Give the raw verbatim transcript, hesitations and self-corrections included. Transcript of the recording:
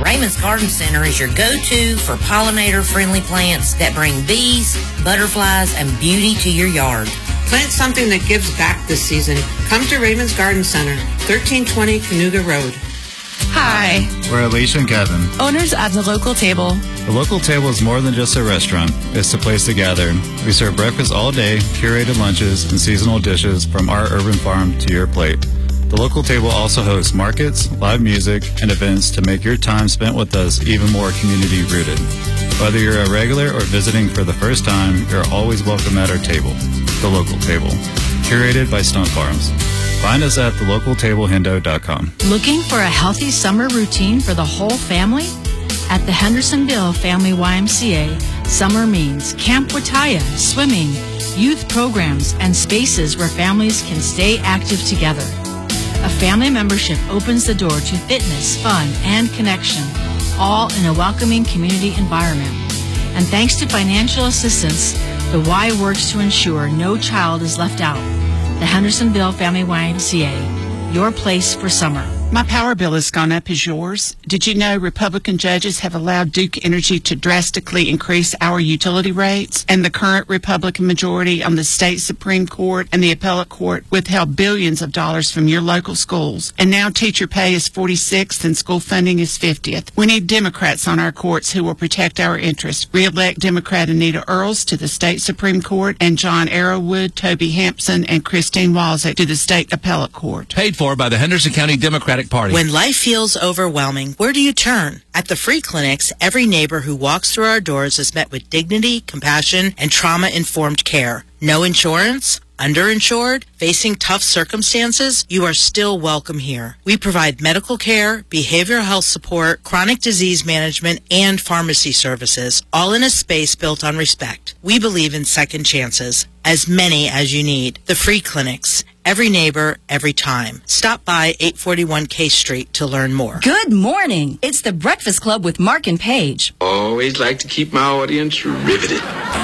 Raymond's Garden Center is your go-to for pollinator-friendly plants that bring bees, butterflies, and beauty to your yard. Plant something that gives back this season. Come to Raymond's Garden Center, thirteen twenty Cayuga Road. Hi. We're Alicia and Kevin, owners of The Local Table. The Local Table is more than just a restaurant. It's a place to gather. We serve breakfast all day, curated lunches, and seasonal dishes from our urban farm to your plate. The Local Table also hosts markets, live music, and events to make your time spent with us even more community-rooted. Whether you're a regular or visiting for the first time, you're always welcome at our table. The Local Table, curated by Stunt Farms. Find us at the local table hendo dot com. Looking for a healthy summer routine for the whole family? At the Hendersonville Family Y M C A, summer means Camp Wataya, swimming, youth programs, and spaces where families can stay active together. A family membership opens the door to fitness, fun, and connection, all in a welcoming community environment. And thanks to financial assistance, the Y works to ensure no child is left out. The Hendersonville Family Y M C A, your place for summer. My power bill has gone up as yours. Did you know Republican judges have allowed Duke Energy to drastically increase our utility rates? And the current Republican majority on the state Supreme Court and the appellate court withheld billions of dollars from your local schools. And now teacher pay is forty-sixth and school funding is fiftieth. We need Democrats on our courts who will protect our interests. Re-elect Democrat Anita Earls to the state Supreme Court and John Arrowwood, Toby Hampson, and Christine Walzek to the state appellate court. Paid for by the Henderson County Democratic Party. When life feels overwhelming, where do you turn? At the free clinics, every neighbor who walks through our doors is met with dignity, compassion, and trauma-informed care. No insurance? Underinsured? Facing tough circumstances? You are still welcome here. We provide medical care, behavioral health support, chronic disease management, and pharmacy services, all in a space built on respect. We believe in second chances, as many as you need. The free clinics. Every neighbor, every time. Stop by eight forty-one K Street to learn more. Good morning. It's the Breakfast Club with Mark and Paige. Always like to keep my audience riveted.